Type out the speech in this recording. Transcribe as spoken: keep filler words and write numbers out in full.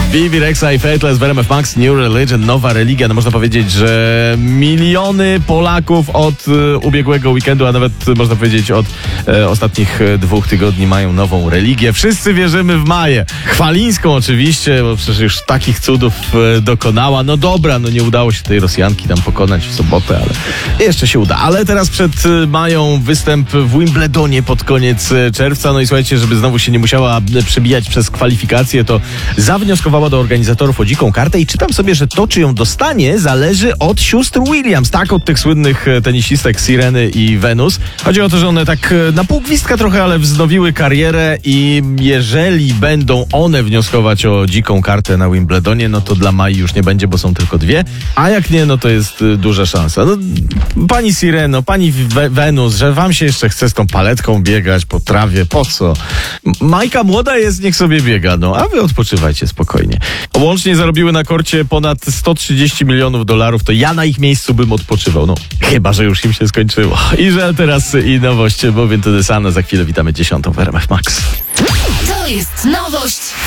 Bibi Rexha i Faithless w R M F Max. New Religion, nowa religia. No można powiedzieć, że miliony Polaków od e, ubiegłego weekendu, a nawet można powiedzieć od e, ostatnich e, dwóch tygodni mają nową religię. Wszyscy wierzymy w Maję. Chwalińską oczywiście, bo przecież już takich cudów e, dokonała. No dobra, no nie udało się tej Rosjanki tam pokonać w sobotę, ale jeszcze się uda. Ale teraz przed e, Mają występ w Wimbledonie pod koniec e, czerwca. No i słuchajcie, żeby znowu się nie musiała przebijać przez kwalifikacje, to zawnioskowała do organizatorów o dziką kartę i czytam sobie, że to, czy ją dostanie, zależy od sióstr Williams, tak? Od tych słynnych tenisistek Sireny i Venus. Chodzi o to, że one tak na pół gwizdka trochę, ale wznowiły karierę i jeżeli będą one wnioskować o dziką kartę na Wimbledonie, no to dla Mai już nie będzie, bo są tylko dwie, a jak nie, no to jest duża szansa. No, pani Sireno, pani We- Venus, że wam się jeszcze chce z tą paletką biegać po trawie, po co? Majka młoda jest, niech sobie biega, no, a wy odpoczywajcie spokojnie. Łącznie zarobiły na korcie ponad sto trzydzieści milionów dolarów, to ja na ich miejscu bym odpoczywał, no, chyba że już im się skończyło. I że teraz i nowość, bo Into the Sun, za chwilę witamy dziesiątą w R M F Max. To jest nowość